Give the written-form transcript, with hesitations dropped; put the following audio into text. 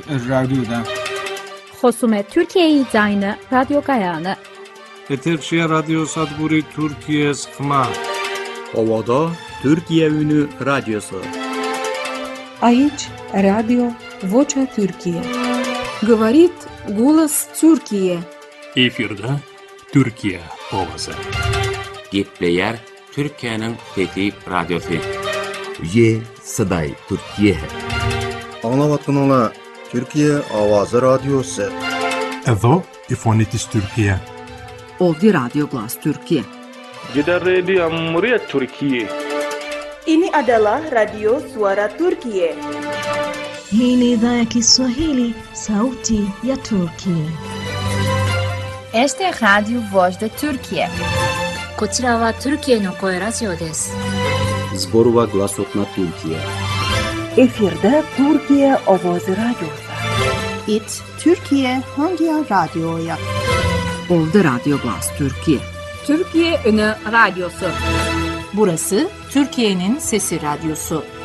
Radyoda. Husumet Türkiye Zayını Radyo Gayanı. Eterşehir Radyo Sadburi Türkiye Sıkma. Ovada Türkiye Ünü Radyosu. Aici Radio Vocea Türkiye. Говорит голос Türkiye. Efirde Türkiye ovası. Gepleyer Türkiye'nin fethi radyosu. Ye Saday Türkiye. Anlavatın Türkiye Avazı Radyosu. Edo İfonitis Türkiye. Ovdje Radio Glas Türkiye. Jeddah Radio Muria Türkiye. Ini adalah Radio Suara Türkiye. Hii ni idhaa ya Kiswahili, sauti ya Turkiye. Este es Radio Voz de Türkiye. こちらはトルキエの声ラジオです。 Zborova Glasotna Türkiye. Efirde Türkiye Avazı Radyosu. İt Türkiye hangi radyoya? Ovdje Radio Glas Türkiye. Türkiye Ünü Radyosu. Burası Türkiye'nin Sesi Radyosu.